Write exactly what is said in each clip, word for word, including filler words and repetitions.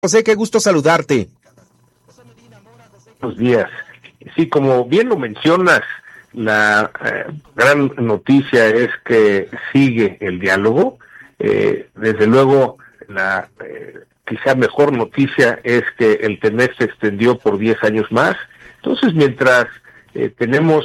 José, qué gusto saludarte. Buenos días. Sí, como bien lo mencionas, la eh, gran noticia es que sigue el diálogo. Eh, desde luego, la eh, quizá mejor noticia es que el TEMEC se extendió por diez años más. Entonces, mientras eh, tenemos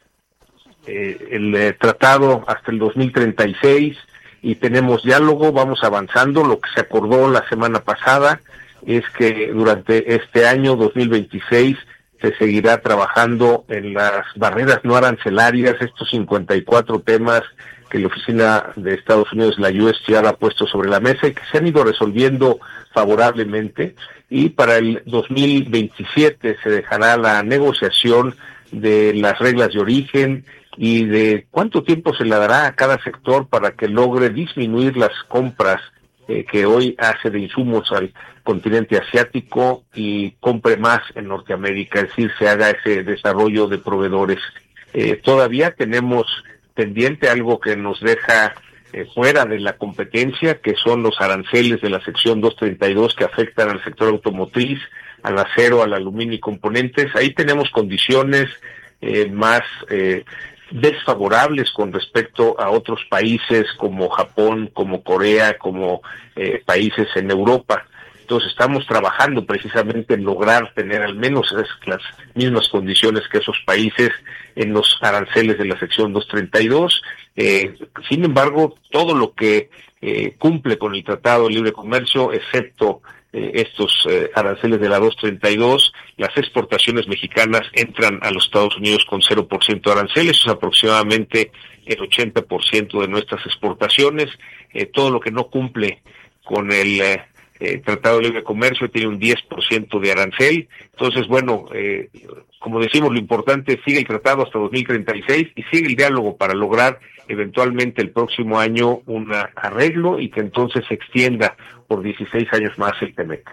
eh, el eh, tratado hasta el dos mil treinta y seis y tenemos diálogo, vamos avanzando. Lo que se acordó la semana pasada es que durante este año dos mil veintiséis se seguirá trabajando en las barreras no arancelarias, estos cincuenta y cuatro temas que la Oficina de Estados Unidos, la U S T R, ha puesto sobre la mesa y que se han ido resolviendo favorablemente. Y para el dos mil veintisiete se dejará la negociación de las reglas de origen y de cuánto tiempo se le dará a cada sector para que logre disminuir las compras Eh, que hoy hace de insumos al continente asiático y compre más en Norteamérica, es decir, se haga ese desarrollo de proveedores. Eh, todavía tenemos pendiente algo que nos deja eh, fuera de la competencia, que son los aranceles de la sección doscientos treinta y dos que afectan al sector automotriz, al acero, al aluminio y componentes. Ahí tenemos condiciones eh, más eh, desfavorables con respecto a otros países como Japón, como Corea, como eh, países en Europa. Entonces estamos trabajando precisamente en lograr tener al menos las mismas condiciones que esos países en los aranceles de la sección doscientos treinta y dos. Eh, sin embargo, todo lo que eh, cumple con el Tratado de Libre Comercio, excepto Eh, estos eh, aranceles de la doscientos treinta y dos, las exportaciones mexicanas entran a los Estados Unidos con cero por ciento de aranceles, es aproximadamente el ochenta por ciento de nuestras exportaciones. Eh, todo lo que no cumple con el eh, eh, Tratado de Libre Comercio tiene un diez por ciento de arancel. Entonces, bueno, eh, como decimos, lo importante, sigue el tratado hasta dos mil treinta y seis y sigue el diálogo para lograr eventualmente el próximo año un arreglo y que entonces se extienda por dieciséis años más el TEMEC.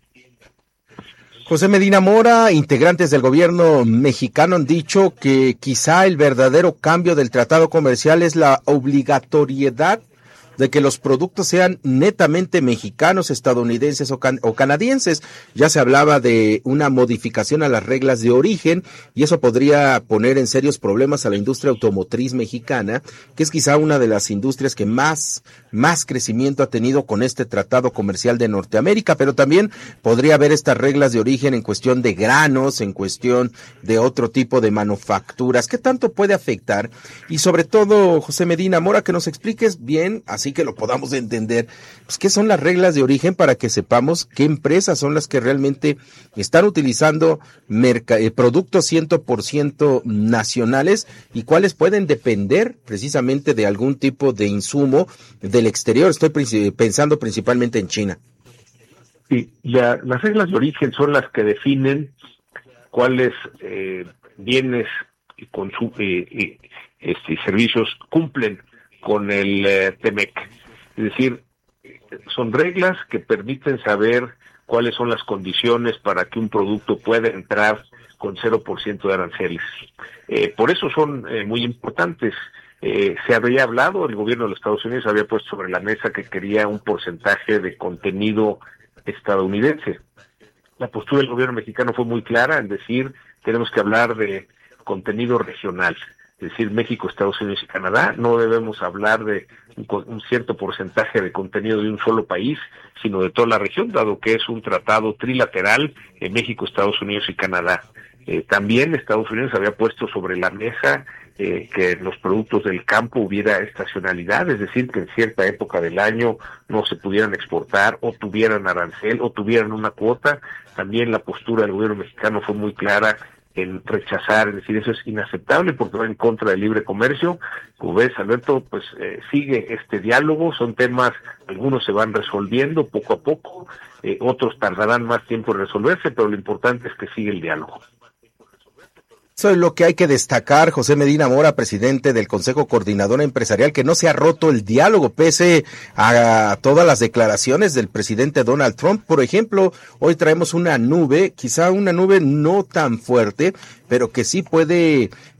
José Medina Mora, integrantes del gobierno mexicano han dicho que quizá el verdadero cambio del tratado comercial es la obligatoriedad de que los productos sean netamente mexicanos, estadounidenses o, can- o canadienses. Ya se hablaba de una modificación a las reglas de origen y eso podría poner en serios problemas a la industria automotriz mexicana, que es quizá una de las industrias que más, más crecimiento ha tenido con este tratado comercial de Norteamérica, pero también podría haber estas reglas de origen en cuestión de granos, en cuestión de otro tipo de manufacturas. ¿Qué tanto puede afectar? Y sobre todo, José Medina Mora, que nos expliques bien, así que lo podamos entender, pues qué son las reglas de origen para que sepamos qué empresas son las que realmente están utilizando merc- eh, productos cien por ciento nacionales y cuáles pueden depender precisamente de algún tipo de insumo del exterior. Estoy princip- pensando principalmente en China. Sí, la, las reglas de origen son las que definen cuáles eh, bienes y, consu- eh, y este, servicios cumplen con el eh, TEMEC. Es decir, son reglas que permiten saber cuáles son las condiciones para que un producto pueda entrar con cero por ciento de aranceles. Eh, por eso son eh, muy importantes. Eh, se había hablado, el gobierno de los Estados Unidos había puesto sobre la mesa que quería un porcentaje de contenido estadounidense. La postura del gobierno mexicano fue muy clara en decir, tenemos que hablar de contenido regional. Es decir, México, Estados Unidos y Canadá, no debemos hablar de un, un cierto porcentaje de contenido de un solo país, sino de toda la región, dado que es un tratado trilateral en México, Estados Unidos y Canadá. Eh, también Estados Unidos había puesto sobre la mesa eh, que en los productos del campo hubiera estacionalidad, es decir, que en cierta época del año no se pudieran exportar o tuvieran arancel o tuvieran una cuota. También la postura del gobierno mexicano fue muy clara en rechazar, es decir, eso es inaceptable porque va en contra del libre comercio. Como ves, Alberto, pues eh, sigue este diálogo, son temas, algunos se van resolviendo poco a poco, eh, otros tardarán más tiempo en resolverse, pero lo importante es que sigue el diálogo. Eso es lo que hay que destacar, José Medina Mora, presidente del Consejo Coordinador Empresarial, que no se ha roto el diálogo pese a todas las declaraciones del presidente Donald Trump. Por ejemplo, hoy traemos una nube, quizá una nube no tan fuerte, pero que sí puede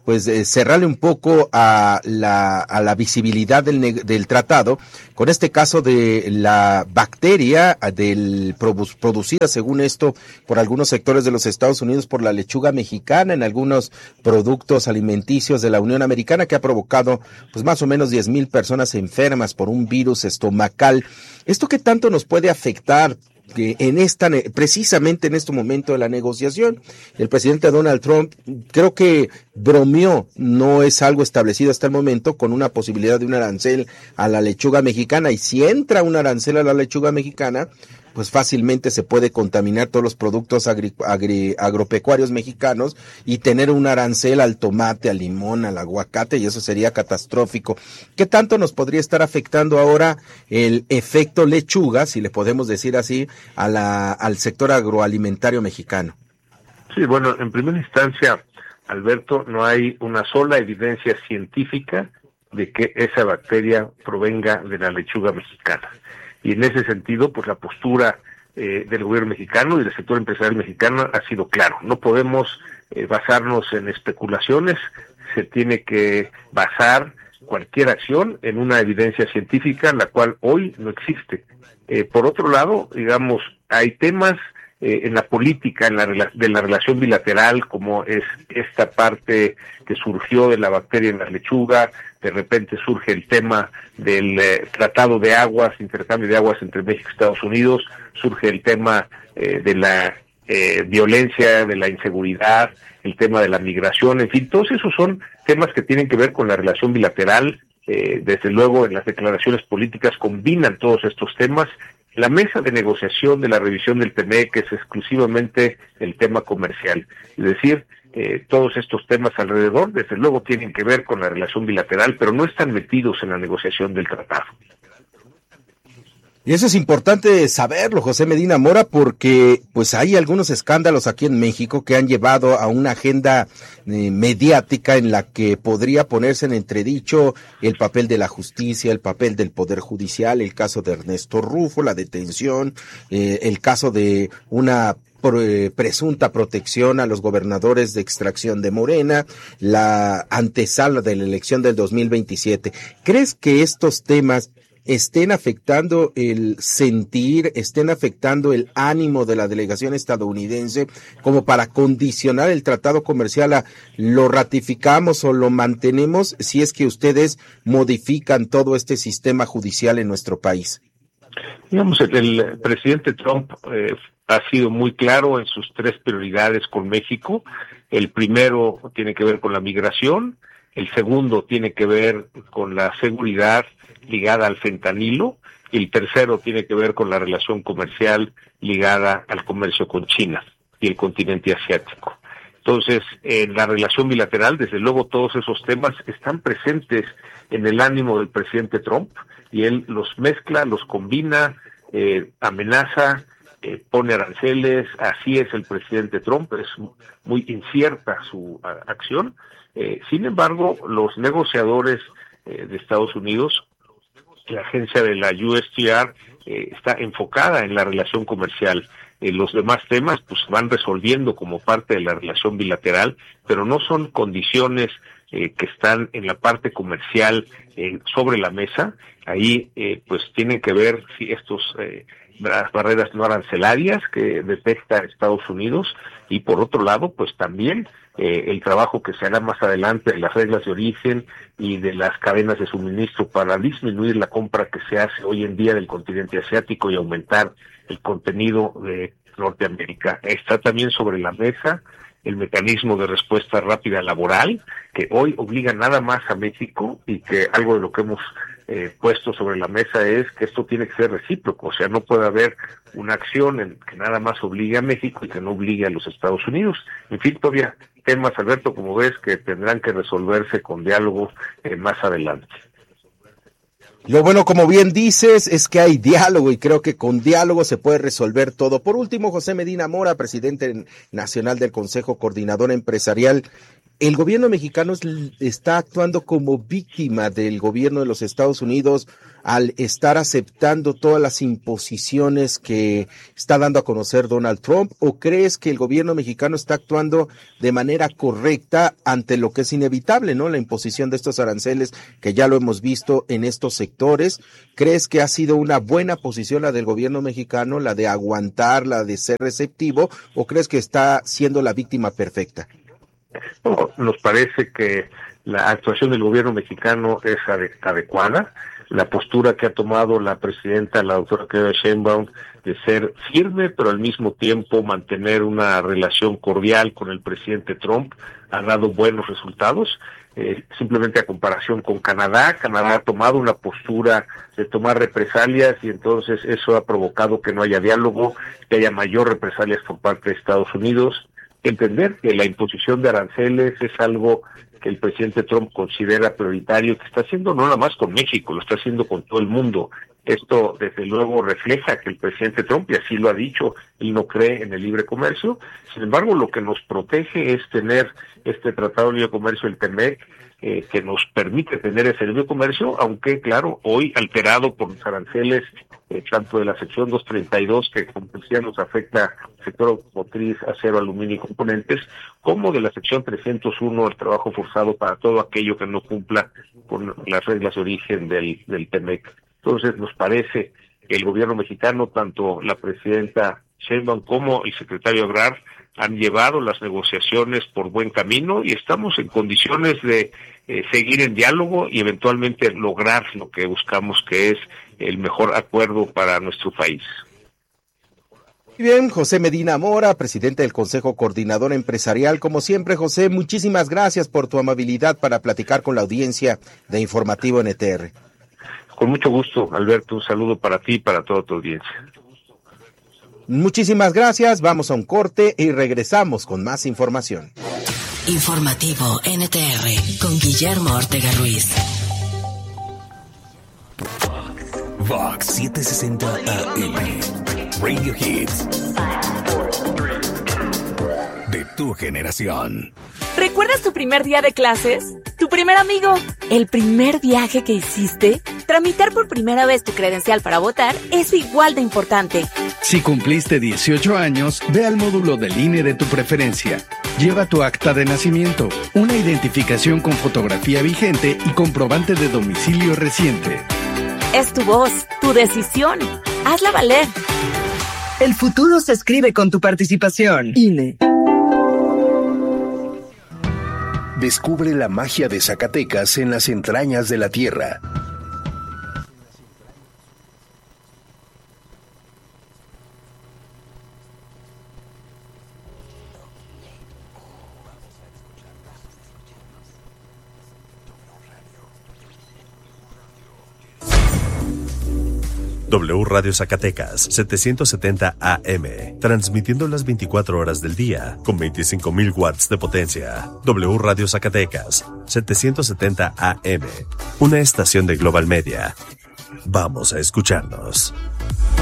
pues eh, cerrarle un poco a la, a la visibilidad del, del tratado, con este caso de la bacteria del producida, según esto, por algunos sectores de los Estados Unidos por la lechuga mexicana en algunos productos alimenticios de la Unión Americana, que ha provocado pues más o menos diez mil personas enfermas por un virus estomacal. ¿Esto qué tanto nos puede afectar que en esta, precisamente en este momento de la negociación? El presidente Donald Trump creo que bromeó, no es algo establecido hasta el momento, con una posibilidad de un arancel a la lechuga mexicana, y si entra un arancel a la lechuga mexicana, pues fácilmente se puede contaminar todos los productos agri, agri, agropecuarios mexicanos y tener un arancel al tomate, al limón, al aguacate, y eso sería catastrófico. ¿Qué tanto nos podría estar afectando ahora el efecto lechuga, si le podemos decir así, a la, al sector agroalimentario mexicano? Sí, bueno, en primera instancia, Alberto, no hay una sola evidencia científica de que esa bacteria provenga de la lechuga mexicana. Y en ese sentido, pues la postura eh, del gobierno mexicano y del sector empresarial mexicano ha sido claro. No podemos eh, basarnos en especulaciones, se tiene que basar cualquier acción en una evidencia científica, la cual hoy no existe. Eh, por otro lado, digamos, hay temas eh, en la política en la, de la relación bilateral, como es esta parte que surgió de la bacteria en la lechuga. De repente surge el tema del eh, tratado de aguas, intercambio de aguas entre México y Estados Unidos, surge el tema eh, de la eh, violencia, de la inseguridad, el tema de la migración, en fin, todos esos son temas que tienen que ver con la relación bilateral. Eh, desde luego, en las declaraciones políticas combinan todos estos temas. La mesa de negociación de la revisión del T M E C es exclusivamente el tema comercial, es decir, Eh, todos estos temas alrededor, desde luego, tienen que ver con la relación bilateral, pero no están metidos en la negociación del tratado. Y eso es importante saberlo, José Medina Mora, porque pues hay algunos escándalos aquí en México que han llevado a una agenda eh, mediática en la que podría ponerse en entredicho el papel de la justicia, el papel del Poder Judicial, el caso de Ernesto Rufo, la detención, eh, el caso de una presunta protección a los gobernadores de extracción de Morena, la antesala de la elección del dos mil veintisiete. ¿Crees que estos temas estén afectando el sentir, estén afectando el ánimo de la delegación estadounidense como para condicionar el tratado comercial a lo ratificamos o lo mantenemos si es que ustedes modifican todo este sistema judicial en nuestro país? Digamos, el, el presidente Trump eh, ha sido muy claro en sus tres prioridades con México. El primero tiene que ver con la migración, el segundo tiene que ver con la seguridad ligada al fentanilo, y el tercero tiene que ver con la relación comercial ligada al comercio con China y el continente asiático. Entonces, en la relación bilateral, desde luego, todos esos temas están presentes en el ánimo del presidente Trump, y él los mezcla, los combina, eh, amenaza, eh, pone aranceles. Así es el presidente Trump, es muy incierta su a, acción. Eh, sin embargo, los negociadores eh, de Estados Unidos, la agencia de la U S T R, eh, está enfocada en la relación comercial. Eh, los demás temas pues van resolviendo como parte de la relación bilateral, pero no son condiciones eh, que están en la parte comercial eh, sobre la mesa. Ahí eh, pues tienen que ver si estos eh, las barreras no arancelarias que detecta Estados Unidos, y por otro lado pues también eh, el trabajo que se hará más adelante de las reglas de origen y de las cadenas de suministro para disminuir la compra que se hace hoy en día del continente asiático y aumentar el contenido de Norteamérica. Está también sobre la mesa el mecanismo de respuesta rápida laboral, que hoy obliga nada más a México, y que algo de lo que hemos eh, puesto sobre la mesa es que esto tiene que ser recíproco. O sea, no puede haber una acción en que nada más obligue a México y que no obligue a los Estados Unidos. En fin, todavía temas, Alberto, como ves, que tendrán que resolverse con diálogo eh, más adelante. Lo bueno, como bien dices, es que hay diálogo, y creo que con diálogo se puede resolver todo. Por último, José Medina Mora, presidente nacional del Consejo Coordinador Empresarial, el gobierno mexicano es, está actuando como víctima del gobierno de los Estados Unidos al estar aceptando todas las imposiciones que está dando a conocer Donald Trump, ¿o crees que el gobierno mexicano está actuando de manera correcta ante lo que es inevitable, ¿no? La imposición de estos aranceles, que ya lo hemos visto en estos sectores. ¿Crees que ha sido una buena posición la del gobierno mexicano, la de aguantar, la de ser receptivo, o crees que está siendo la víctima perfecta? No, nos parece que la actuación del gobierno mexicano es ade- adecuada. La postura que ha tomado la presidenta, la doctora Claudia Sheinbaum, de ser firme, pero al mismo tiempo mantener una relación cordial con el presidente Trump, ha dado buenos resultados. Eh, simplemente a comparación con Canadá, Canadá ha tomado una postura de tomar represalias y entonces eso ha provocado que no haya diálogo, que haya mayor represalias por parte de Estados Unidos. Entender que la imposición de aranceles es algo que el presidente Trump considera prioritario, que está haciendo no nada más con México, lo está haciendo con todo el mundo. Esto, desde luego, refleja que el presidente Trump, y así lo ha dicho, él no cree en el libre comercio. Sin embargo, lo que nos protege es tener este Tratado de Libre Comercio, el T M E C, eh, que nos permite tener ese libre comercio, aunque, claro, hoy alterado por los aranceles, eh, tanto de la sección doscientos treinta y dos, que como decía nos afecta al sector automotriz, acero, aluminio y componentes, como de la sección trescientos uno, el trabajo forzado para todo aquello que no cumpla con las reglas de origen del, del T M E C. Entonces, nos parece que el gobierno mexicano, tanto la presidenta Sheinbaum como el secretario Ebrard, han llevado las negociaciones por buen camino y estamos en condiciones de eh, seguir en diálogo y eventualmente lograr lo que buscamos, que es el mejor acuerdo para nuestro país. Muy bien, José Medina Mora, presidente del Consejo Coordinador Empresarial. Como siempre, José, muchísimas gracias por tu amabilidad para platicar con la audiencia de Informativo N T R. Con mucho gusto, Alberto, un saludo para ti y para toda tu audiencia. Muchísimas gracias, vamos a un corte y regresamos con más información. Informativo N T R con Guillermo Ortega Ruiz. Vox setecientos sesenta A M, Radio Hits de tu generación. ¿Recuerdas tu primer día de clases? ¿Tu primer amigo? ¿El primer viaje que hiciste? Tramitar por primera vez tu credencial para votar es igual de importante. Si cumpliste dieciocho años, ve al módulo del I N E de tu preferencia. Lleva tu acta de nacimiento, una identificación con fotografía vigente y comprobante de domicilio reciente. Es tu voz, tu decisión. Hazla valer. El futuro se escribe con tu participación. I N E. Descubre la magia de Zacatecas en las entrañas de la tierra. W Radio Zacatecas, setecientos setenta A M, transmitiendo las veinticuatro horas del día, con veinticinco mil watts de potencia. W Radio Zacatecas, setecientos setenta A M, una estación de Global Media. Vamos a escucharnos.